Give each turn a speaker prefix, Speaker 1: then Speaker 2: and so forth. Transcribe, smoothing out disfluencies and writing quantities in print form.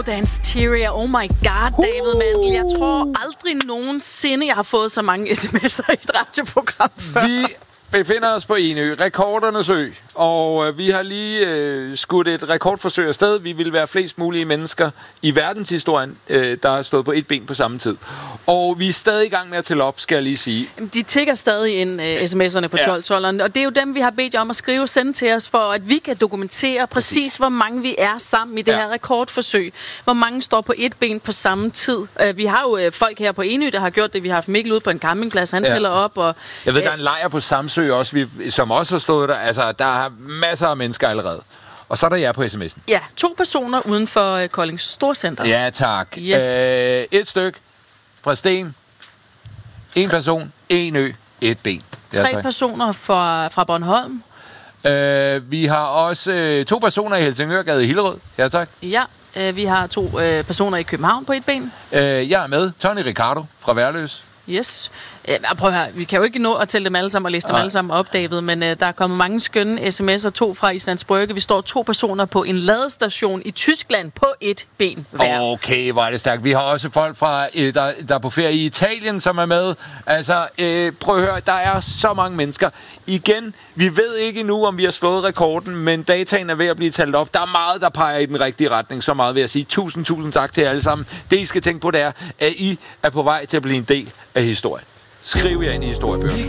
Speaker 1: Dance Tyria. Oh my god, David Mandel. Jeg tror aldrig nogensinde, jeg har fået så mange sms'er i et radioprogram før.
Speaker 2: Vi befinder os på Enø, rekordernes ø, og vi har lige skudt et rekordforsøg afsted. Vi vil være flest mulige mennesker i verdenshistorien, der har stået på et ben på samme tid. Og vi er stadig i gang med at tælle op, skal jeg lige sige.
Speaker 1: De tikker stadig ind sms'erne på 1212'eren, og det er jo dem, vi har bedt jer om at skrive og sende til os, for at vi kan dokumentere præcis, hvor mange vi er sammen i det her rekordforsøg. Hvor mange står på et ben på samme tid. Vi har jo folk her på Enø, der har gjort det. Vi har haft Mikkel ude på en campingplads, han tæller op. Og,
Speaker 2: jeg ved, der er en lejr på Samsø også, som også har stået der. Altså, der er masser af mennesker allerede. Og så er der jer på sms'en.
Speaker 1: Ja, 2 personer uden for Kolding Storcenter.
Speaker 2: Ja, tak.
Speaker 1: Yes.
Speaker 2: Et stykke fra Sten. 1 person, 1 ø, 1 ben.
Speaker 1: 3 personer fra Bornholm.
Speaker 2: Vi har også 2 personer i Helsingørgade i Hillerød. Ja, tak.
Speaker 1: Ja, vi har 2 personer i København på et ben.
Speaker 2: Jeg er med. Tony Ricardo fra Værløs.
Speaker 1: Yes. Prøv at høre, vi kan jo ikke nå at tælle dem alle sammen og læse dem alle sammen op, David, men der er kommet mange skønne sms'er, 2 fra Islands Brygge. Vi står 2 personer på en ladestation i Tyskland på et ben hver.
Speaker 2: Okay, hvor er det stærkt. Vi har også folk fra, der er på ferie i Italien, som er med. Altså, prøv at høre, der er så mange mennesker. Igen, vi ved ikke nu, om vi har slået rekorden, men dataen er ved at blive talt op. Der er meget, der peger i den rigtige retning. Så meget vil jeg sige. Tusind tak til jer alle sammen. Det, I skal tænke på, det er, at I er på vej til at blive en del af historien. Skriv jer ind i historiebøgerne.